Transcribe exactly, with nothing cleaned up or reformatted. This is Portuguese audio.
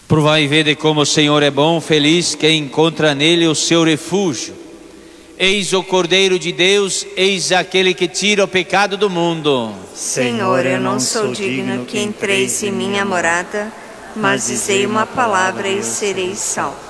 Provai e vede como o Senhor é bom, feliz quem encontra nele o seu refúgio. Eis o Cordeiro de Deus, eis aquele que tira o pecado do mundo. Senhor, eu não sou digno que entreis em minha morada, mas dizei uma palavra e serei salvo.